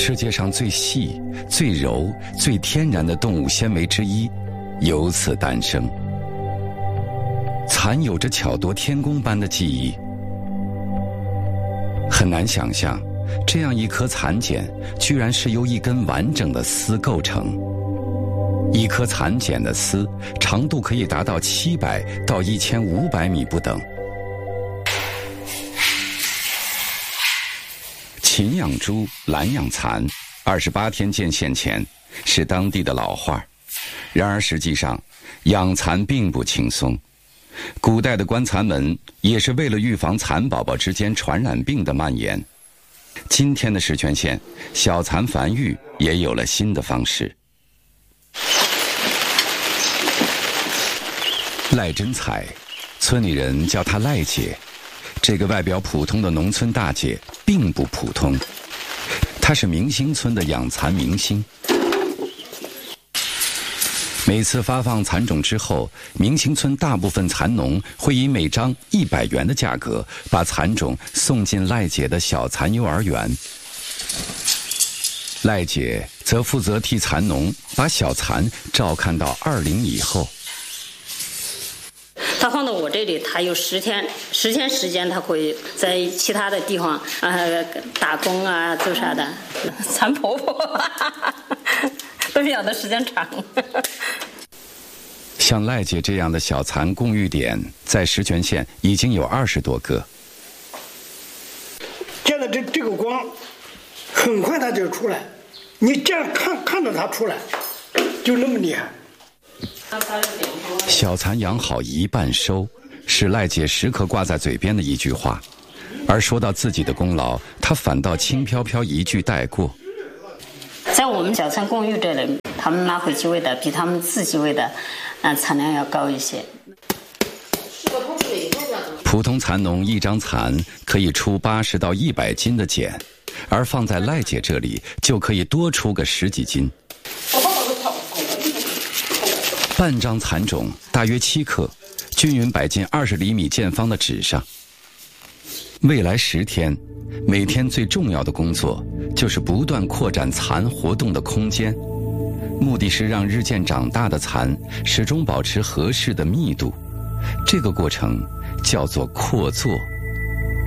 世界上最细、最柔、最天然的动物纤维之一，由此诞生。蚕有着巧夺天工般的技艺，很难想象，这样一颗蚕茧居然是由一根完整的丝构成。一颗蚕茧的丝长度可以达到700到1500米不等。勤养猪，懒养蚕，28天见现钱，是当地的老话。然而实际上，养蚕并不轻松。古代的观蚕门也是为了预防蚕宝宝之间传染病的蔓延。今天的石泉县，小蚕繁育也有了新的方式。赖真彩，村里人叫她赖姐。这个外表普通的农村大姐并不普通，她是明星村的养蚕明星。每次发放蚕种之后，明星村大部分蚕农会以每张100元的价格把蚕种送进赖姐的小蚕幼儿园。赖姐则负责替蚕农把小蚕照看到20以后。 他放到我这里，他有10天时间，他会在其他的地方打工啊，做啥的。蚕婆婆都是养的时间长。 像赖姐这样的小蚕供育点，在石泉县已经有20多个。 见到这个光，很快它就出来。你这样看着它出来，就那么厉害。 小蚕养好一半收，是赖姐时刻挂在嘴边的一句话。而说到自己的功劳，她反倒轻飘飘一句带过。 在我们小蚕供育这里，他们拿回去喂的比他们自己喂的产量要高一些。 普通蚕农一张蚕可以出80到100斤的茧，而放在赖姐这里就可以多出个10几斤。半张蚕种大约7克，均匀摆进20厘米见方的纸上。未来10天，每天最重要的工作就是不断扩展蚕活动的空间，目的是让日渐长大的蚕始终保持合适的密度。这个过程叫做扩作。